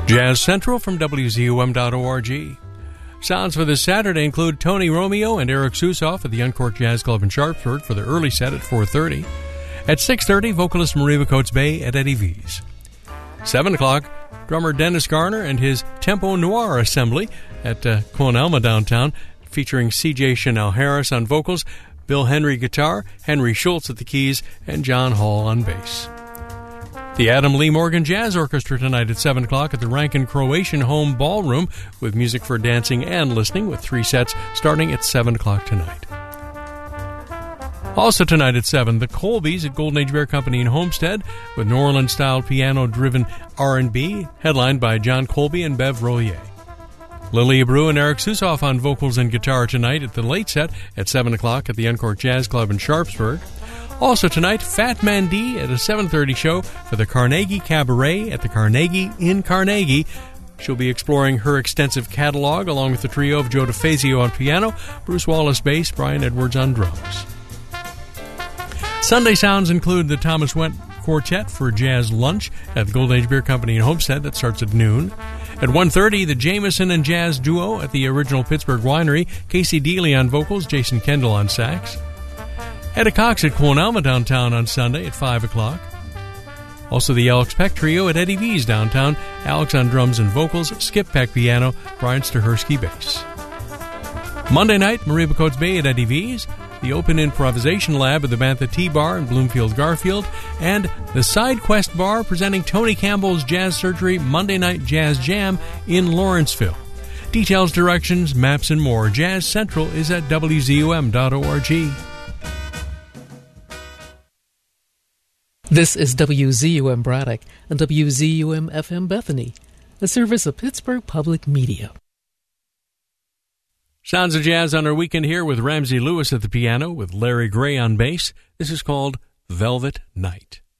Jazz Central from WZUM.org. Sounds for this Saturday include Tony Romeo and Eric Susoff at the Uncorked Jazz Club in Sharpsburg for the early set at 4:30. At 6:30, vocalist Mariva Coates-Bay at Eddie V's. 7 o'clock, drummer Dennis Garner and his Tempo Noir Assembly at Quon Alma downtown, featuring C.J. Chanel Harris on vocals, Bill Henry guitar, Henry Schultz at the keys, and John Hall on bass. The Adam Lee Morgan Jazz Orchestra tonight at 7 o'clock at the Rankin Croatian Home Ballroom with music for dancing and listening with 3 sets starting at 7 o'clock tonight. Also tonight at 7, the Colbys at Golden Age Bear Company in Homestead with New Orleans-style piano-driven R&B, headlined by John Colby and Bev Rollier. Lilia Brew and Eric Susoff on vocals and guitar tonight at the late set at 7 o'clock at the Uncorked Jazz Club in Sharpsburg. Also tonight, Fat Man D at a 7:30 show for the Carnegie Cabaret at the Carnegie in Carnegie. She'll be exploring her extensive catalog along with the trio of Joe DeFazio on piano, Bruce Wallace bass, Brian Edwards on drums. Sunday sounds include the Thomas Went Quartet for Jazz Lunch at the Golden Age Beer Company in Homestead that starts at noon. At 1:30, the Jameson and Jazz Duo at the original Pittsburgh Winery, Casey Dealey on vocals, Jason Kendall on sax. Etta Cox at Quon Alma downtown on Sunday at 5 o'clock. Also the Alex Peck Trio at Eddie V's downtown, Alex on drums and vocals, Skip Peck piano, Brian Stahersky bass. Monday night, Mariva Coates-Bay at Eddie V's, the Open Improvisation Lab at the Bantha Tea Bar in Bloomfield Garfield, and the Side Quest Bar presenting Tony Campbell's Jazz Surgery Monday Night Jazz Jam in Lawrenceville. Details, directions, maps, and more. Jazz Central is at WZUM.org. This is WZUM Braddock and WZUM FM Bethany, a service of Pittsburgh Public Media. Sounds of Jazz on our weekend here with Ramsey Lewis at the piano with Larry Gray on bass. This is called Velvet Night.